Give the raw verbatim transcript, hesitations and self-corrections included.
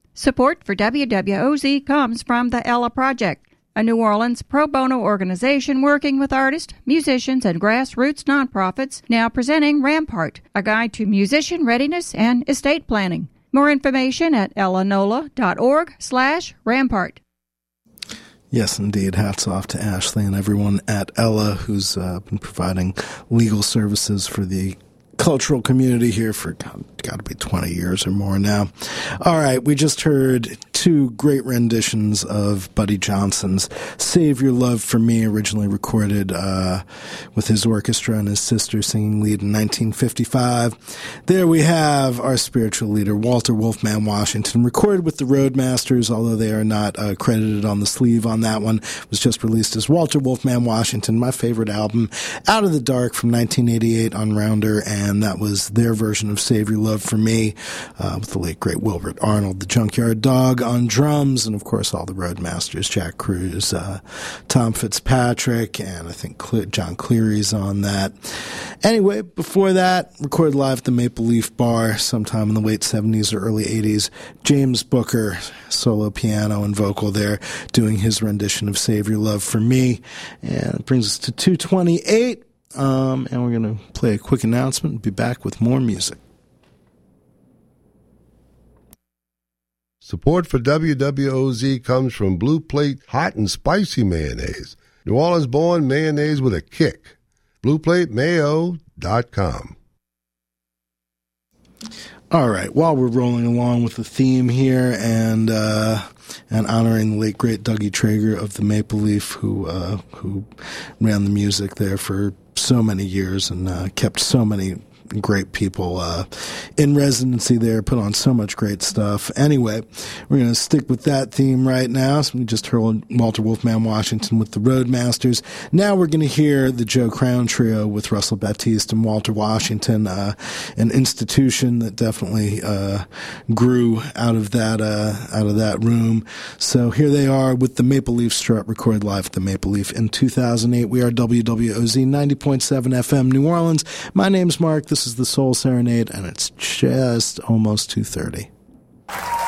Support for W W O Z comes from the Ella Project, a New Orleans pro bono organization working with artists, musicians, and grassroots nonprofits, now presenting Rampart, a guide to musician readiness and estate planning. More information at ellanola.org slash Rampart. Yes, indeed. Hats off to Ashley and everyone at Ella who's uh, been providing legal services for the cultural community here for got to be twenty years or more now. All right, we just heard two great renditions of Buddy Johnson's Save Your Love for Me, originally recorded uh, with his orchestra and his sister singing lead in nineteen fifty-five. There we have our spiritual leader, Walter Wolfman Washington, recorded with the Roadmasters, although they are not uh, credited on the sleeve on that one. It was just released as Walter Wolfman Washington, my favorite album, Out of the Dark from nineteen eighty-eight on Rounder, and that was their version of Save Your Love for Me uh, with the late, great Wilbert Arnold, the Junkyard Dog on drums, and of course all the Roadmasters, Jack Cruz, uh, Tom Fitzpatrick, and I think Cle- John Cleary's on that. Anyway, before that, recorded live at the Maple Leaf Bar sometime in the late seventies or early eighties, James Booker, solo piano and vocal there, doing his rendition of Save Your Love for Me. And it brings us to two twenty-eight. Um, and we're going to play a quick announcement and be back with more music. Support for W W O Z comes from Blue Plate Hot and Spicy Mayonnaise. New Orleans born mayonnaise with a kick. blue plate mayo dot com. All right, while we're rolling along with the theme here and uh, and honoring the late great Dougie Traeger of the Maple Leaf, who uh, who ran the music there for so many years and uh, kept so many great people uh, in residency there, put on so much great stuff. Anyway, we're going to stick with that theme right now. So we just heard Walter Wolfman Washington with the Roadmasters. Now we're going to hear the Joe Crown Trio with Russell Baptiste and Walter Washington, uh, an institution that definitely uh, grew out of that uh, out of that room. So here they are with the Maple Leaf Strut, recorded live at the Maple Leaf in two thousand eight. We are W W O Z ninety point seven F M New Orleans. My name's Mark. This This is the Soul Serenade, and it's just almost two thirty.